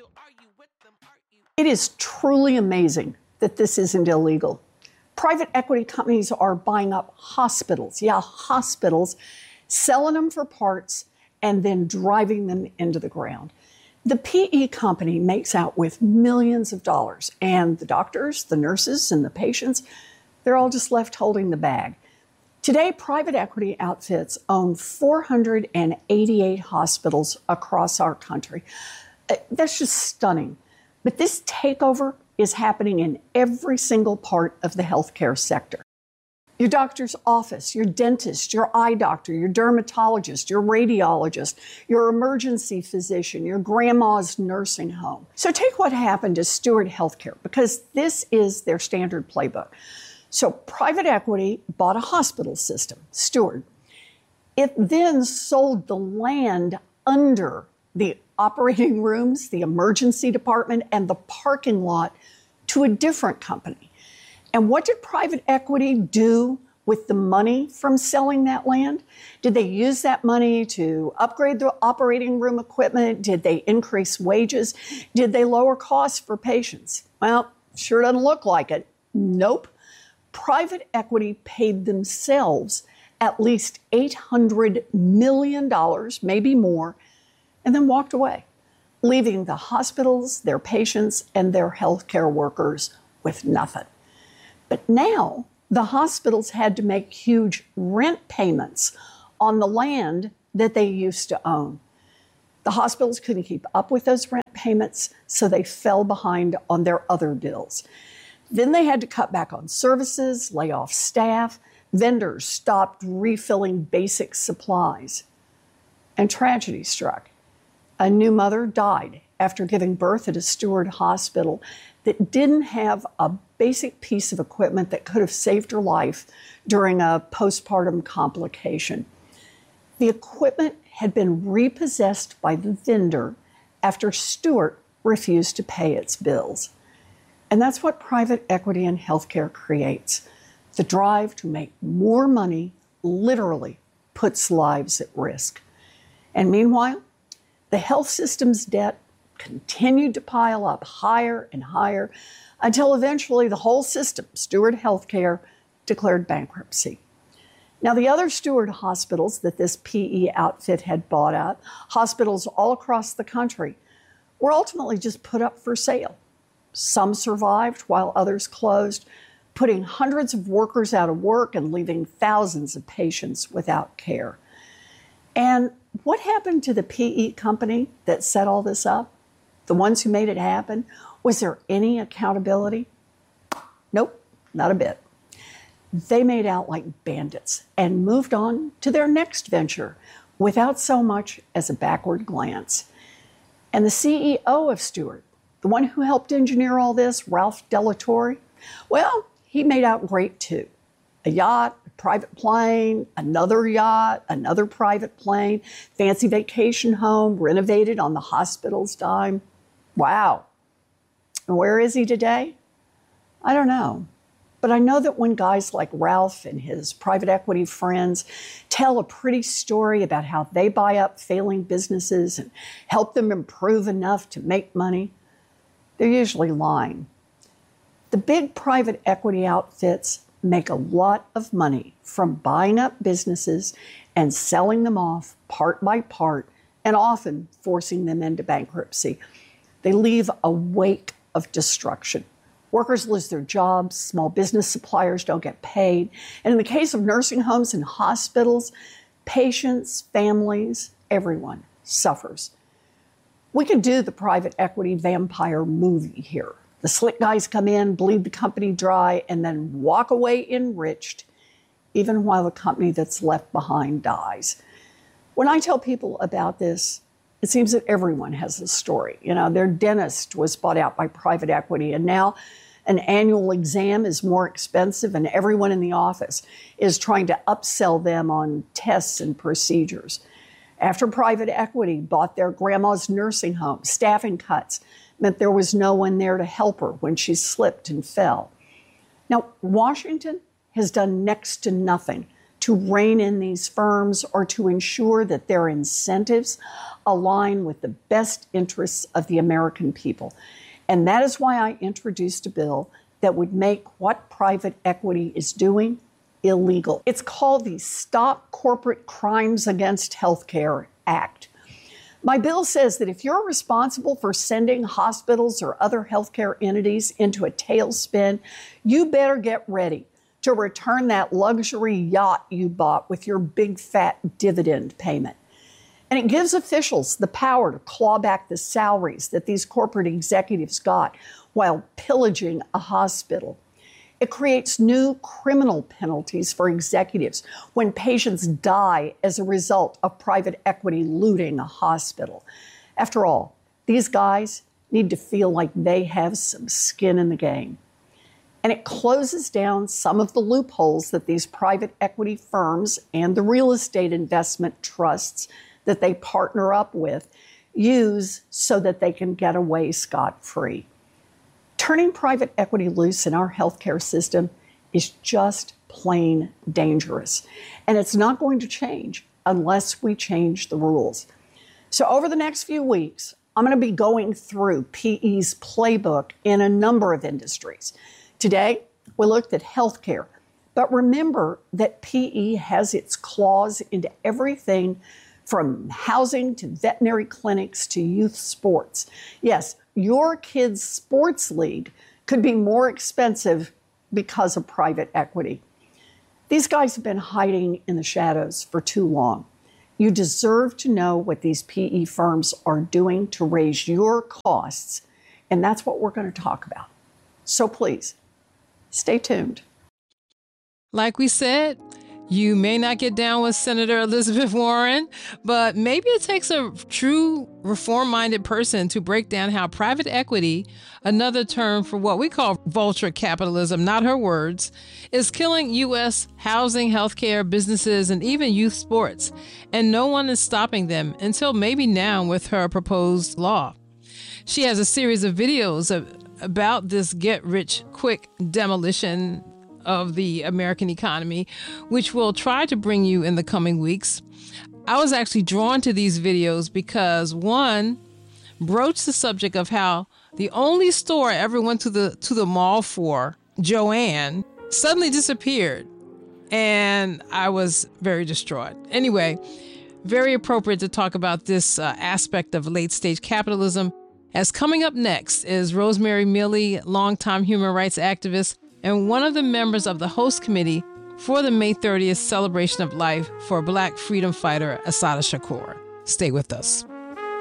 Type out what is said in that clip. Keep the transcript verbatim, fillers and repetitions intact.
It is truly amazing that this isn't illegal. Private equity companies are buying up hospitals, yeah, hospitals, selling them for parts, and then driving them into the ground. The P E company makes out with millions of dollars, and the doctors, the nurses, and the patients, they're all just left holding the bag. Today, private equity outfits own four hundred eighty-eight hospitals across our country. That's just stunning. But this takeover is happening in every single part of the healthcare sector. Your doctor's office, your dentist, your eye doctor, your dermatologist, your radiologist, your emergency physician, your grandma's nursing home. So take what happened to Steward Healthcare, because this is their standard playbook. So private equity bought a hospital system, Steward. It then sold the land under the operating rooms, the emergency department, and the parking lot to a different company. And what did private equity do with the money from selling that land? Did they use that money to upgrade the operating room equipment? Did they increase wages? Did they lower costs for patients? Well, sure doesn't look like it. Nope. Private equity paid themselves at least eight hundred million dollars, maybe more, and then walked away, leaving the hospitals, their patients, and their healthcare workers with nothing. But now the hospitals had to make huge rent payments on the land that they used to own. The hospitals couldn't keep up with those rent payments, so they fell behind on their other bills. Then they had to cut back on services, lay off staff. Vendors stopped refilling basic supplies. And tragedy struck. A new mother died after giving birth at a Steward hospital that didn't have a basic piece of equipment that could have saved her life during a postpartum complication. The equipment had been repossessed by the vendor after Steward refused to pay its bills. And that's what private equity in healthcare creates. The drive to make more money literally puts lives at risk. And meanwhile, the health system's debt continued to pile up higher and higher until eventually the whole system, Steward Healthcare, declared bankruptcy. Now, the other Steward hospitals that this P E outfit had bought up, hospitals all across the country, were ultimately just put up for sale. Some survived while others closed, putting hundreds of workers out of work and leaving thousands of patients without care. And what happened to the P E company that set all this up? The ones who made it happen? Was there any accountability? Nope, not a bit. They made out like bandits and moved on to their next venture without so much as a backward glance. And the C E O of Steward, the one who helped engineer all this, Ralph de la Torre, well, he made out great too. A yacht, a private plane, another yacht, another private plane, fancy vacation home renovated on the hospital's dime. Wow. And where is he today? I don't know. But I know that when guys like Ralph and his private equity friends tell a pretty story about how they buy up failing businesses and help them improve enough to make money, they're usually lying. The big private equity outfits make a lot of money from buying up businesses and selling them off part by part and often forcing them into bankruptcy. They leave a wake of destruction. Workers lose their jobs, small business suppliers don't get paid, and in the case of nursing homes and hospitals, patients, families, everyone suffers. We could do the private equity vampire movie here. The slick guys come in, bleed the company dry, and then walk away enriched, even while the company that's left behind dies. When I tell people about this, it seems that everyone has a story. You know, their dentist was bought out by private equity, and now an annual exam is more expensive, and everyone in the office is trying to upsell them on tests and procedures. After private equity bought their grandma's nursing home, staffing cuts meant there was no one there to help her when she slipped and fell. Now, Washington has done next to nothing to to rein in these firms or to ensure that their incentives align with the best interests of the American people. And that is why I introduced a bill that would make what private equity is doing illegal. It's called the Stop Corporate Crimes Against Healthcare Act. My bill says that if you're responsible for sending hospitals or other healthcare entities into a tailspin, you better get ready to return that luxury yacht you bought with your big fat dividend payment. And it gives officials the power to claw back the salaries that these corporate executives got while pillaging a hospital. It creates new criminal penalties for executives when patients die as a result of private equity looting a hospital. After all, these guys need to feel like they have some skin in the game. And it closes down some of the loopholes that these private equity firms and the real estate investment trusts that they partner up with use so that they can get away scot-free. Turning private equity loose in our healthcare system is just plain dangerous. And it's not going to change unless we change the rules. So over the next few weeks, I'm going to be going through P E's playbook in a number of industries. Today, we looked at healthcare. But remember that P E has its claws into everything from housing to veterinary clinics to youth sports. Yes, your kid's sports league could be more expensive because of private equity. These guys have been hiding in the shadows for too long. You deserve to know what these P E firms are doing to raise your costs, and that's what we're going to talk about. So please, stay tuned. Like we said, you may not get down with Senator Elizabeth Warren, but maybe it takes a true reform-minded person to break down how private equity, another term for what we call vulture capitalism, not her words, is killing U S housing, healthcare, businesses, and even youth sports. And no one is stopping them until maybe now with her proposed law. She has a series of videos of, about this get-rich-quick demolition of the American economy, which we'll try to bring you in the coming weeks. I was actually drawn to these videos because one broached the subject of how the only store I ever went to the to the mall for, Joann, suddenly disappeared. And I was very distraught. Anyway, very appropriate to talk about this uh, aspect of late-stage capitalism. As coming up next is Rosemary Milley, longtime human rights activist, and one of the members of the host committee for the May thirtieth celebration of life for Black freedom fighter Assata Shakur. Stay with us.